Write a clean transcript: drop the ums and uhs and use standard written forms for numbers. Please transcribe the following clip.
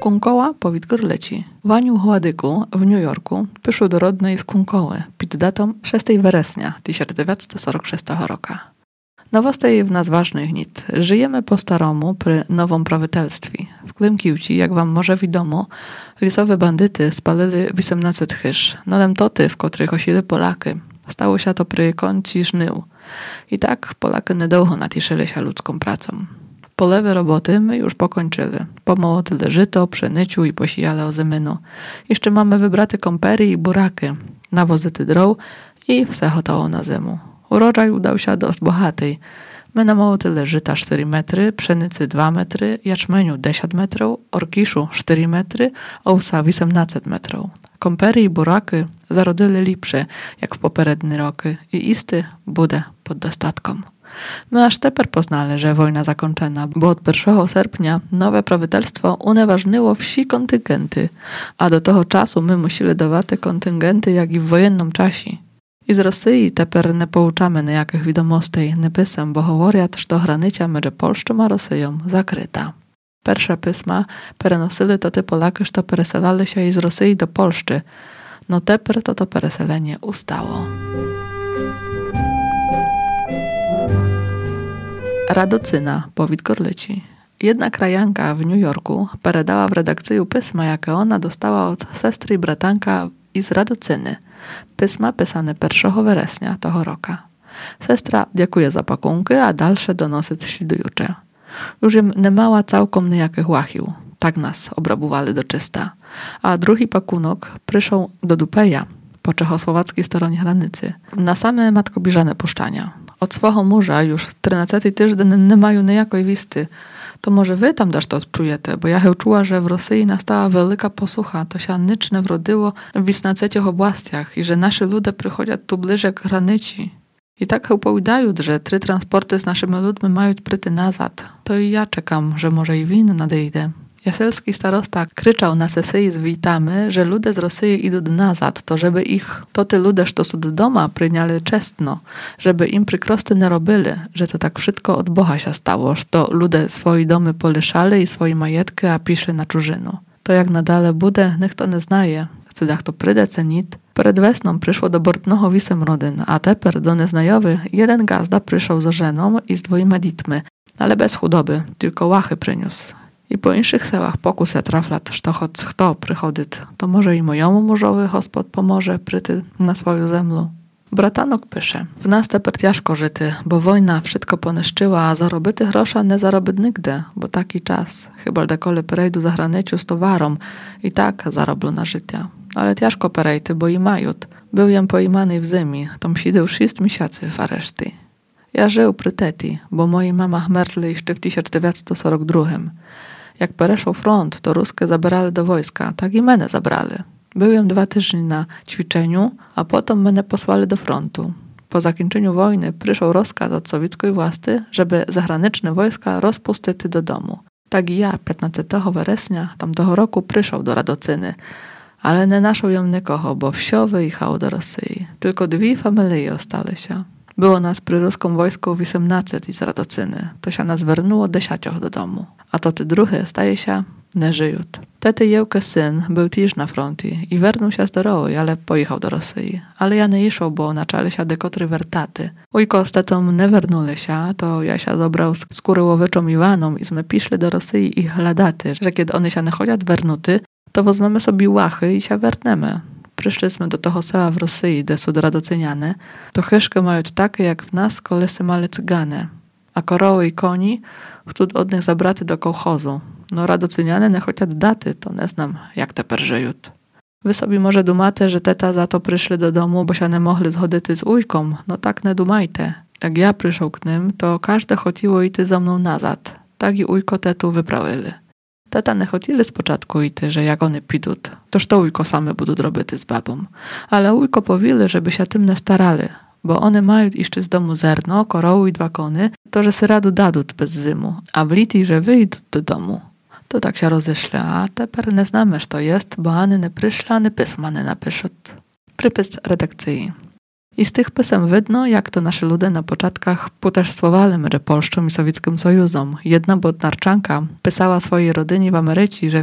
Kунkoła powid Gorleci. Ваню Гладику в Нью-Йорку пишу до родної з Кункови під датом 6 вересня 1946 roku. Nowoste w nas ważnych gnit. Żyjemy po staromu przy nowym prawitelstwie. W Klimkiwci, jak wam może wiadomo, lisowe bandyty spalili 18 chyż. Nolem toty, w których osili Polaki. Stało się to przy kąci żnył. I tak Polaki niedługo natiszyli się ludzką pracą. Polewy roboty my już pokończyli. Pomołotyli żyto, pszenicu i posijale ozymynu. Jeszcze mamy wybraty kompery i buraki, nawozyty droł i wse gotowo na zimu. Urodzaj udał się dość bohatej. My namołotyli żyta 4 metry, pszenicy 2 metry, jaczmeniu 10 metrów, orkiszu 4 metry, owsa 18 metrów. Kompery i buraki zarodyli lepsze, jak w poprzednie roky i isty bude pod dostatkom. My aż teper poznali, że wojna zakończona, bo od 1 sierpnia nowe prawitelstwo unieważniło wsi kontyngenty, a do tego czasu my musili dawać te kontyngenty jak i w wojennym czasie. I z Rosji teper nie pouczamy nejakych wiadomostej, nie pisem, bo говорять, że granica między Polską a Rosją zakryta. Pierwsze pisma perenosili to te Polaki, że pereselali się z Rosji do Polszczy, no teper to pereselenie ustało. Radocyna, powid Gorleci. Jedna krajanka w New Yorku peredała w redakcyju pisma, jakie ona dostała od sestry i bratanka z Radocyny. Pisma pisane 1 września tego roku. Sestra dziękuję za pakunki, a dalsze donosy śledujucze. Już im nie mała całkiem nijakich łachił. Tak nas obrabowali do czysta. A drugi pakunok przyszł do Dupeja, po czechosłowackiej stronie granicy, na same matkobliżane puszczania. Od swojego murza już 13 tydzień nie mają nijakoj wisty. To może wy tam też to odczujecie, bo ja czuła, że w Rosji nastała wielka posłucha, to się nic nie wrodziło w 18 oblastiach i że nasi ludzie przychodzą tu bliżej k granicy. I tak opowiadają, że 3 transporty z naszymi ludźmi mają pryty nazad. To i ja czekam, że może i win nadejdzie. Jaselski starosta krzyczał na sesji z witamy, że ludzie z Rosji idą nazad, to żeby ich, to te ludzie, co są do doma, przyjęli czestno, żeby im przykrosty nie robili, że to tak wszystko od Boha się stało, że to ludzie swoje domy polyszali i swoje majetki, a piszli na czużynu. To jak nadale bude, niech to nie znaje. Cydach to pryde cenit. Przed wesną przyszło do Bortnoho 8 rodzin, a teper do nieznajowy jeden gazda przyszł z żeną i z 2 dzitmi, ale bez chudoby, tylko łachy przyniósł. I po inszych sełach pokusę traflat, że choć kto przychodzić, to może i mojemu murzowy Gospod pomoże pryty na swoją zemlu. Bratanok pisze, w nas teper ciężko żyty, bo wojna wszystko poniszczyła, a zarobyty grosza nie zarobić nigdy, bo taki czas, chyba dekole perejdu za granicą z towarą i tak zaroblu na życie. Ale ciężko perejty, bo i majut. Był jem poimany w zimi, tom siedział 6 miesięcy w areszty. Ja żył przy teti, bo moi mama merli jeszcze w 1942. Jak pereszł front, to ruskie zabrali do wojska, tak i mnie zabrali. Byłem 2 tygodnie na ćwiczeniu, a potem mnie posłali do frontu. Po zakończeniu wojny przyszł rozkaz od sowieckiej władzy, żeby zagraniczne wojska rozpuścić do domu. Tak i ja 15 września tamtego roku przyszł do Radocyny, ale nie naszł ją nikogo, bo wsio wyjechał do Rosji. Tylko 2 familie ostali się. Było nas przy ruskim wojsku 18 z Radocyny. To się nas wernuło 10 do domu. A to ty drugie staje się nie żyją. Tety jełkę syn był też na froncie i wernął się zdrowy, ale pojechał do Rosji. Ale ja nie išł, bo naczali się dekotry wertaty. Ujko z tetą nie wernuli się, to ja się zabrał z kuryłowyczą Iwaną i my piszli do Rosji ich ladaty, że kiedy one się nie chodzą wernuty, to wezmemy sobie łachy i się wernemy. Przyszliśmy do toho sela w Rosji, gdzie są radocyniane, to chyszki mają takie jak w nas kolesy male cygane, a koroły i koni chcą od nich zabraty do kołchozu. No radocyniane nie chociaż daty, to nie znam jak teper żyją. Wy sobie może dumacie, że teta za to przyszli do domu, bo się nie mogli zchodzić z ujką. No tak nie dumajte. Jak ja przyszł k nim, to każde chodziło iść ze mną nazad. Tak i ujko tetu wyprawili. Tata nie chcieli z początku iść, że jak one pidą, toż to ujko same będą robić z babą. Ale ujko powiedzieli, żeby się tym nie starali, bo one mają jeszcze z domu zerno, koroły i 2 kony, to że se radu dadut bez zymu, a w liti, że wyjdą do domu. To tak się rozeszli, a teper nie znamy, co to jest, bo ani nie przyszli, ani pisma nie napiszą. Przypis redakcji. I z tych pisem widno, jak to nasze ludy na początkach putestwowali między Polską i Sowieckim Sojuzem. Jedna bodnarczanka pisała swojej rodzinie w Ameryce, że